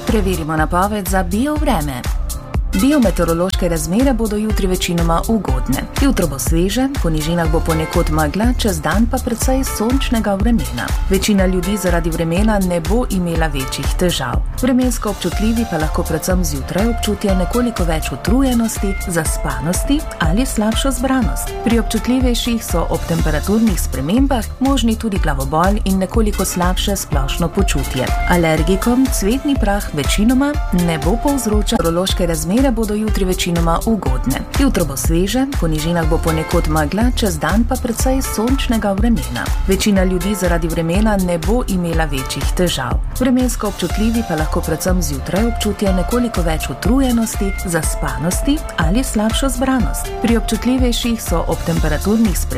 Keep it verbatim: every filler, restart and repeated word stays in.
Preverimo napoved za biovreme. Biometeorološke razmere bodo jutri večinoma ugodne. Jutro bo sveže, po nižinah bo ponekod megla, čez dan pa precej sončnega vremena. Večina ljudi zaradi vremena ne bo imela večjih težav. Vremensko občutljivi pa lahko predvsem zjutraj občutijo nekoliko več utrujenosti, zaspanosti ali slabšo zbranost. Pri občutljivejših so ob temperaturnih spremembah možni tudi glavobol in nekoliko slabše splošno počutje. Alergikom cvetni prah večinoma ne bo povzročal. Meteorološke razmere bodo jutri večinoma ugodne. Jutro bo sveže, po nižinah bo ponekod megla, čez dan pa precej sončnega vremena. Večina ljudi zaradi vremena ne bo imela večjih težav. Vremensko občutljivi pa lahko predvsem zjutraj občutijo nekoliko več utrujenosti, zaspanosti ali slabšo zbranost. Pri občutljivejših so ob temperaturnih spremembah